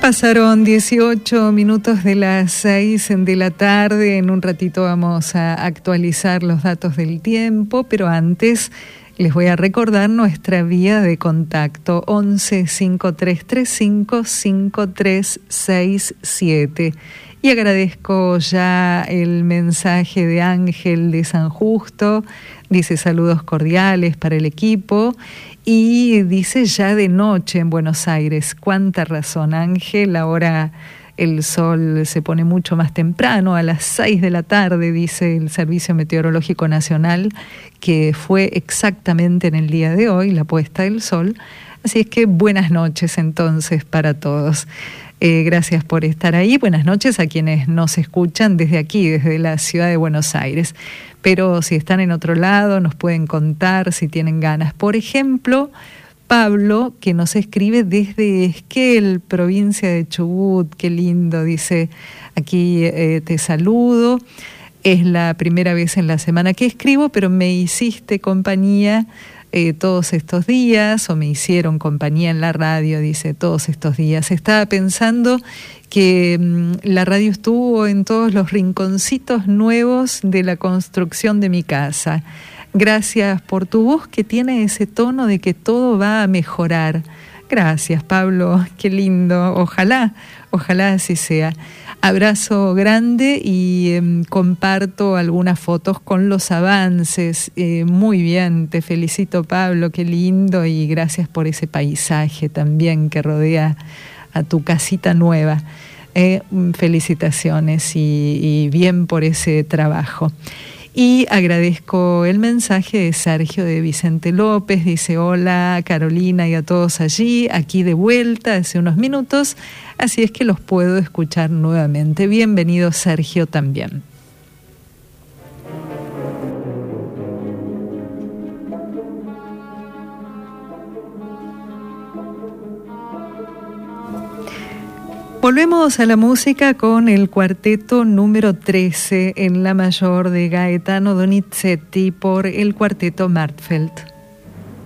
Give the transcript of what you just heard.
Pasaron 18 minutos de las 6 de la tarde. En un ratito vamos a actualizar los datos del tiempo, pero antes les voy a recordar nuestra vía de contacto 11 5335 5367. Y agradezco ya el mensaje de Ángel de San Justo. Dice saludos cordiales para el equipo. Y dice ya de noche en Buenos Aires. Cuánta razón, Ángel. Ahora el sol se pone mucho más temprano, a las 6 de la tarde, dice el Servicio Meteorológico Nacional, que fue exactamente en el día de hoy la puesta del sol. Así es que buenas noches entonces para todos. Gracias por estar ahí. Buenas noches a quienes nos escuchan desde aquí, desde la ciudad de Buenos Aires. Pero si están en otro lado, nos pueden contar si tienen ganas. Por ejemplo, Pablo, que nos escribe desde Esquel, provincia de Chubut. Qué lindo, dice aquí, te saludo. Es la primera vez en la semana que escribo, pero me hiciste compañía todos estos días, o me hicieron compañía en la radio, dice, todos estos días. Estaba pensando que la radio estuvo en todos los rinconcitos nuevos de la construcción de mi casa. Gracias por tu voz, que tiene ese tono de que todo va a mejorar. Gracias, Pablo, qué lindo. Ojalá así sea. Abrazo grande y comparto algunas fotos con los avances. Muy bien, te felicito, Pablo, qué lindo, y gracias por ese paisaje también que rodea a tu casita nueva. Felicitaciones y bien por ese trabajo. Y agradezco el mensaje de Sergio de Vicente López. Dice, hola Carolina y a todos allí, aquí de vuelta hace unos minutos, así es que los puedo escuchar nuevamente. Bienvenido, Sergio, también. Volvemos a la música con el cuarteto número 13 en la mayor de Gaetano Donizetti por el Cuarteto Martfeld.